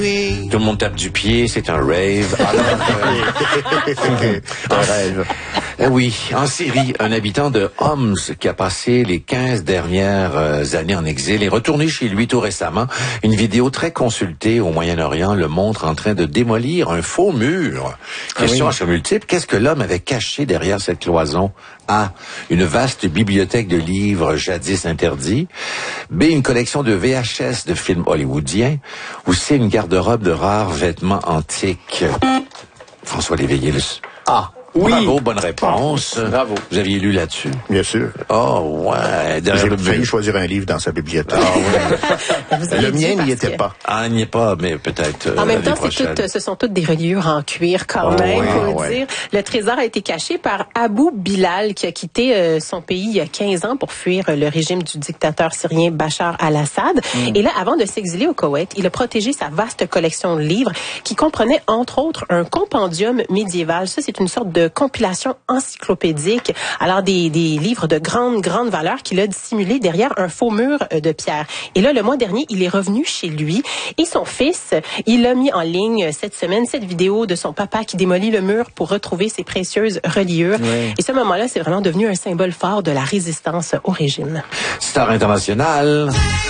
Tout le monde tape du pied, c'est un rave. Un rêve. Oui, en Syrie, un habitant de Homs qui a passé les 15 dernières années en exil est retourné chez lui tout récemment. Une vidéo très consultée au Moyen-Orient le montre en train de démolir un faux mur. Question à multiple, qu'est-ce que l'homme avait caché derrière cette cloison? A. Une vaste bibliothèque de livres jadis interdits. B. Une collection de VHS de films hollywoodiens. Ou C. Une garde-robe de rares vêtements antiques. François Léveillé. A. Oui. Bravo, bonne réponse. Bravo. Vous aviez lu là-dessus? Bien sûr. Oh, ouais. J'ai failli choisir un livre dans sa bibliothèque. Le mien n'y était pas. Ah, il n'y est pas, mais peut-être en même temps, ce sont toutes des reliures en cuir quand même, faut dire. Le trésor a été caché par Abou Bilal, qui a quitté son pays il y a 15 ans pour fuir le régime du dictateur syrien Bachar al-Assad. Et là, avant de s'exiler au Koweït, il a protégé sa vaste collection de livres qui comprenait, entre autres, un compendium médiéval. Ça, c'est une sorte de compilation encyclopédique. Alors, des livres de grande valeur qu'il a dissimulés derrière un faux mur de pierre. Et là, le mois dernier, il est revenu chez lui et son fils, il a mis en ligne cette semaine cette vidéo de son papa qui démolit le mur pour retrouver ses précieuses reliures. Oui. Et ce moment-là, c'est vraiment devenu un symbole fort de la résistance au régime. Star internationale.